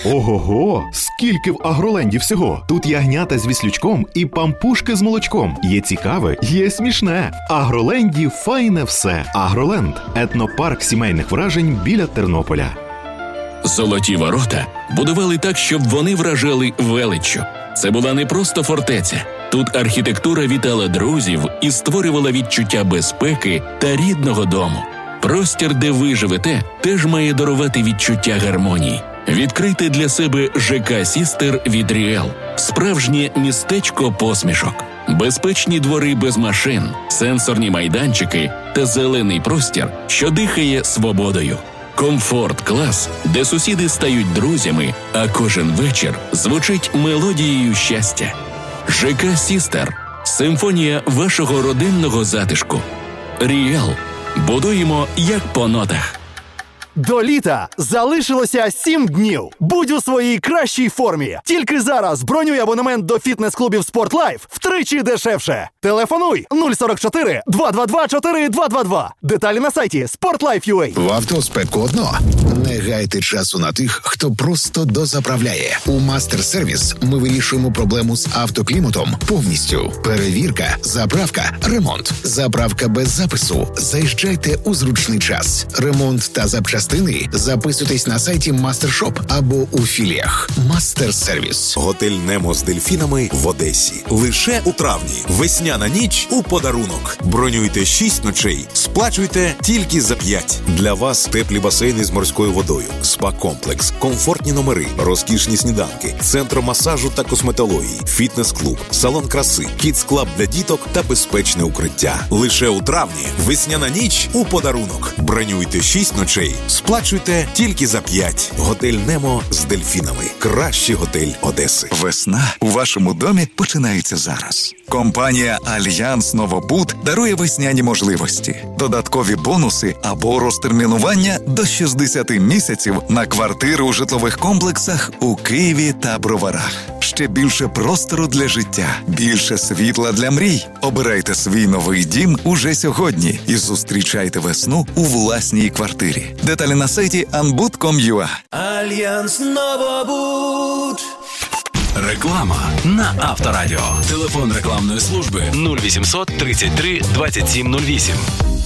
Ого-го! Скільки в Агроленді всього! Тут ягнята з віслючком і пампушки з молочком. Є цікаве, є смішне. В Агроленді файне все. Агроленд – етнопарк сімейних вражень біля Тернополя. Золоті ворота будували так, щоб вони вражали величчю. Це була не просто фортеця. Тут архітектура вітала друзів і створювала відчуття безпеки та рідного дому. Простір, де ви живете, теж має дарувати відчуття гармонії. Відкрийте для себе ЖК «Сістер» від Ріел. Справжнє містечко посмішок. Безпечні двори без машин, сенсорні майданчики та зелений простір, що дихає свободою. Комфорт-клас, де сусіди стають друзями, а кожен вечір звучить мелодією щастя. ЖК «Сістер» – симфонія вашого родинного затишку. Ріел. Будуємо як по нотах. До літа залишилося 7 днів. Будь у своїй кращій формі. Тільки зараз бронюй абонемент до фітнес-клубів «Спортлайф» втричі дешевше. Телефонуй 044 222 4222. Деталі на сайті sportlife.ua. В автоспеку одно. Не гайте часу на тих, хто просто дозаправляє. У Мастер-сервіс ми вирішуємо проблему з автокліматом повністю. Перевірка, заправка, ремонт. Заправка без запису. Заїжджайте у зручний час. Ремонт та запчастини записуйтесь на сайті Мастершоп або у філіях. Мастер-сервіс. Готель «Немо» з дельфінами в Одесі. Лише у травні. Весняна ніч у подарунок. Бронюйте 6 ночей. Сплачуйте тільки за 5. Для вас теплі басейни з морською водою, спа-комплекс, комфортні номери, розкішні сніданки, центр масажу та косметології, фітнес-клуб, салон краси, кідс-клаб для діток та безпечне укриття. Лише у травні. Весняна ніч у подарунок. Бронюйте 6 ночей. Сплачуйте тільки за 5. Готель «Немо» з дельфінами. Кращий готель Одеси. Весна у вашому домі починається зараз. Компанія «Альянс Новобуд» дарує весняні можливості. Додаткові бонуси або розтермінування до 60 місяців на квартири у житлових комплексах у Києві та Броварах. Ще більше простору для життя, більше світла для мрій. Обирайте свій новий дім уже сьогодні і зустрічайте весну у власній квартирі. Деталі на сайті anbud.com.ua. Альянс Новобуд. Реклама на Авторадіо. Телефон рекламної служби 0800 33 2708.